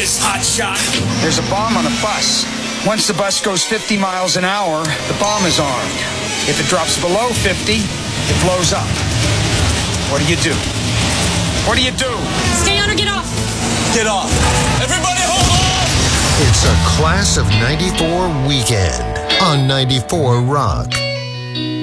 this, hotshot? There's a bomb on a bus. Once the bus goes 50 miles an hour, the bomb is armed. If it drops below 50, it blows up. What do you do? What do you do? Stay on or get off. Get off. Everybody hold on! It's a Class of 94 weekend on 94 Rock.